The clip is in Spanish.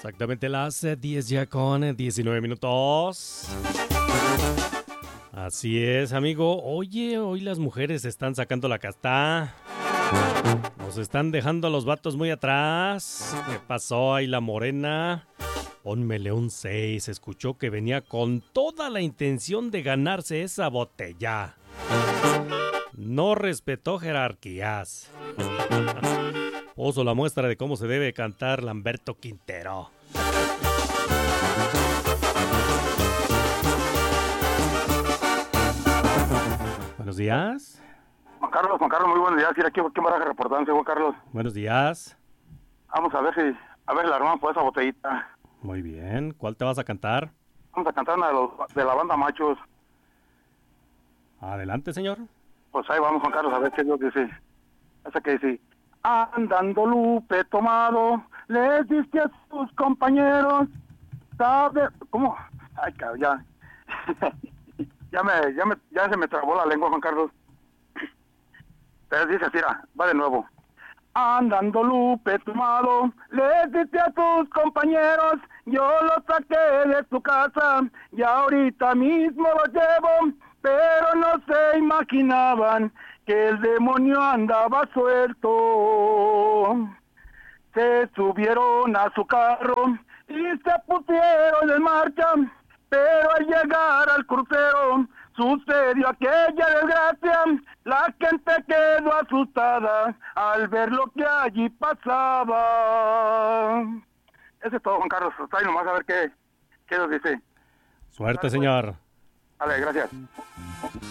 Exactamente las 10 ya con 19 minutos. Así es, amigo. Oye, hoy las mujeres están sacando la casta. Nos están dejando a los vatos muy atrás. ¿Qué pasó ahí la morena? Pónmele un 6. Escuchó que venía con toda la intención de ganarse esa botella. No respetó jerarquías. Puso la muestra de cómo se debe cantar Lamberto Quintero. Buenos días. Juan Carlos, muy buenos días. Mira, ¿qué baraja reportante, Juan Carlos? Buenos días. Vamos a ver la armamos por esa botellita. Muy bien. ¿Cuál te vas a cantar? Vamos a cantar una de la banda Machos. Adelante, señor. Pues ahí vamos, Juan Carlos, a ver qué es lo que dice. Esa que dice: andando Lupe tomado, les diste a sus compañeros, ¿sabe? ¿Cómo? Ay, cabrón, ya. ya se me trabó la lengua, Juan Carlos. Pero dice, tira, va de nuevo. Andando Lupe tomado, les diste a tus compañeros, yo los saqué de tu casa, y ahorita mismo los llevo, pero no se imaginaban que el demonio andaba suelto. Se subieron a su carro y se pusieron en marcha, pero al llegar al crucero sucedió aquella desgracia. La gente quedó asustada al ver lo que allí pasaba. Ese es todo, Juan Carlos. Hasta ahí nomás a ver qué es lo que dice. Suerte, señor. Vale, gracias.